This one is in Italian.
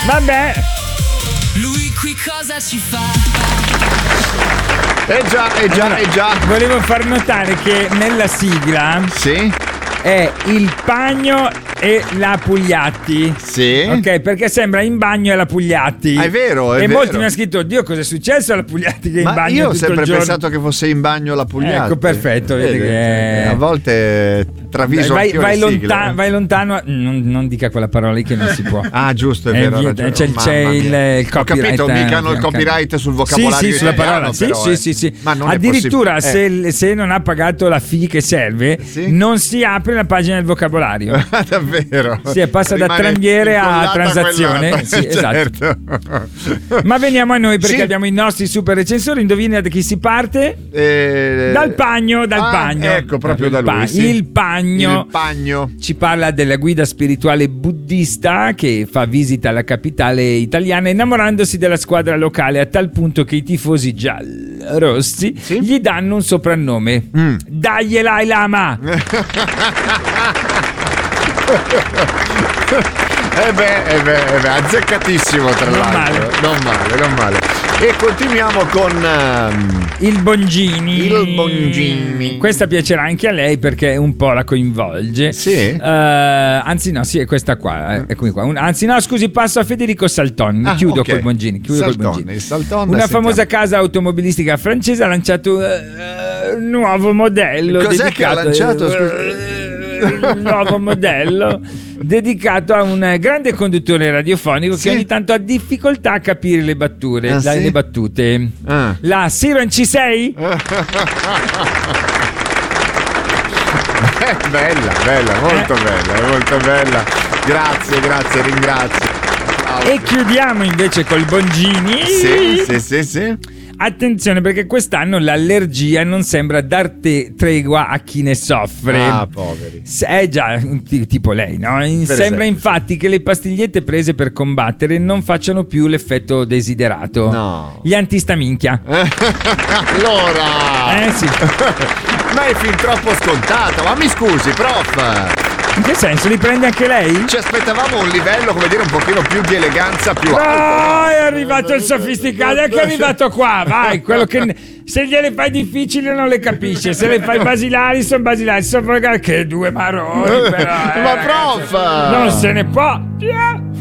Vabbè. Lui qui cosa ci fa? Già. Volevo far notare che nella sigla è il Pagno e la Pugliatti. Sì. Ok, perché sembra in bagno e la Pugliatti. È vero, e molti mi hanno scritto: Oddio, cosa è successo alla Pugliatti che è in bagno? Io ho tutto sempre il giorno? pensato che fosse in bagno la Pugliatti. Ecco, perfetto. Vedi che a volte traviso vai lontano. Non dica quella parola lì che non si può. Ah, giusto, è vero. C'è il copyright. Ho capito, mica hanno il copyright sul vocabolario sulla italiano, parola. però, Sì. Ma non addirittura se non ha pagato la fee che serve, non si apre la pagina del vocabolario. Davvero? Sì, passa da tranviere a transazione. Sì, certo. Esatto. Ma veniamo a noi perché abbiamo i nostri super recensori. Indovina da chi si parte? Dal Pagno. Ecco, proprio da lui. Il Pagno ci parla della guida spirituale buddista che fa visita alla capitale italiana innamorandosi della squadra locale a tal punto che i tifosi giallorossi gli danno un soprannome. Dalai Lama. Azzeccatissimo tra l'altro. Non male. E continuiamo con il Bongini. Questa piacerà anche a lei perché un po' la coinvolge. Sì. Anzi no, sì, è questa qua. Eccomi qua. Anzi no, scusi, passo a Federico Salton. Chiudo col Bongini. Una famosa casa automobilistica francese ha lanciato un nuovo modello. Cos'è che ha lanciato? Un nuovo modello dedicato a un grande conduttore radiofonico che ogni tanto ha difficoltà a capire le battute. Le battute. La Siron C6? Bella, molto bella. Grazie, ringrazio. E chiudiamo invece col Bongini. Sì. Attenzione perché quest'anno l'allergia non sembra dar tregua a chi ne soffre. Ah, poveri. È già tipo lei, no? Sembra infatti che le pastigliette prese per combattere non facciano più l'effetto desiderato. No. Gli antistaminchia. Allora. Sì. Ma è fin troppo scontato. Ma mi scusi, prof. In che senso? Li prende anche lei? Ci aspettavamo un livello, come dire, un pochino più di eleganza, più alto. No, è arrivato il sofisticato, è che è arrivato qua, vai, quello che se gliele fai difficili non le capisce, se le fai basilari sono basilari, che due maroni però. Ma prof! Non se ne può.